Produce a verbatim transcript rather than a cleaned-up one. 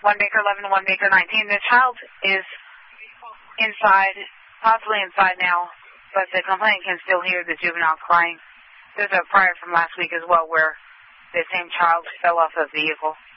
one Baker eleven, one Baker nineteen. The child is inside, possibly inside now, but the complainant can still hear the juvenile crying. There's a prior from last week as well where the same child fell off the vehicle.